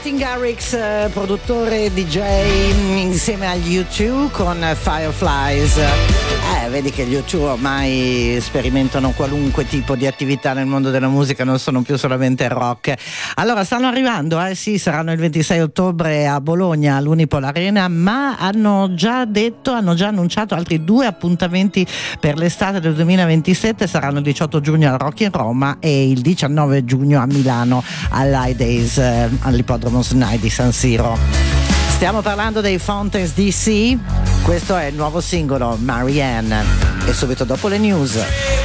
Martin Garrix, produttore DJ insieme agli U2 con Fireflies. Vedi che gli U2 ormai sperimentano qualunque tipo di attività nel mondo della musica, non sono più solamente rock. Allora stanno arrivando, sì, saranno il 26 ottobre a Bologna all'Unipol Arena, ma hanno già annunciato altri 2 appuntamenti per l'estate del 2027. Saranno il 18 giugno al Rock in Roma e il 19 giugno a Milano all'High Days all'Ippodromo Snai di San Siro. Stiamo parlando dei Fountains DC. Questo è il nuovo singolo Marianne e subito dopo le news.